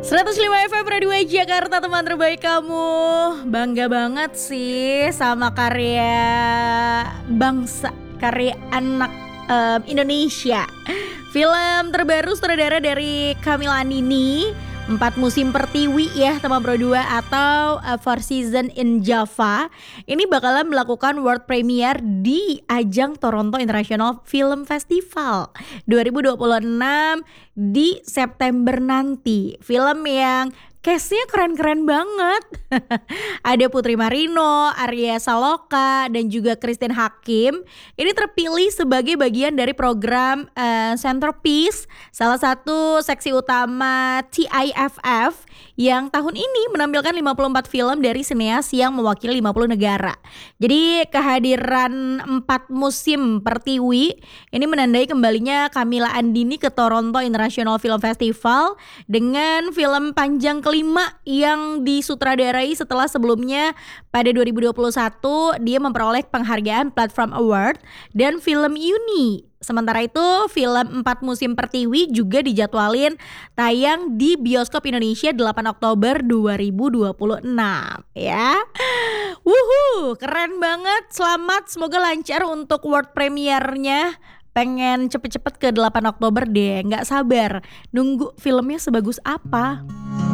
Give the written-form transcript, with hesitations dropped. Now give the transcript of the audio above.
105 FM Radio Jakarta, teman terbaik kamu. Bangga banget sih sama karya bangsa, karya anak Indonesia. Film terbaru sutradara dari Camilla Andini, 4 musim pertiwi ya teman Pro 2 atau 4 season in Java. Ini bakalan melakukan world premiere di ajang Toronto International Film Festival 2026 di September nanti. Film yang cast-nya keren-keren banget. Ada Putri Marino, Arya Saloka, dan juga Christine Hakim. Ini terpilih sebagai bagian dari program Centerpiece, salah satu seksi utama TIFF yang tahun ini menampilkan 54 film dari sineas yang mewakili 50 negara. Jadi kehadiran 4 musim pertiwi ini menandai kembalinya Camilla Andini ke Toronto International Film Festival dengan film panjang kelima yang disutradarai setelah sebelumnya pada 2021 dia memperoleh penghargaan Platform Award dan Film Uni. Sementara itu film 4 musim pertiwi juga dijadwalin tayang di bioskop Indonesia 8 Oktober 2026 ya. Wuhu, keren banget. Selamat, semoga lancar untuk world premiere-nya. Pengen cepet-cepet ke 8 Oktober deh, gak sabar nunggu filmnya sebagus apa.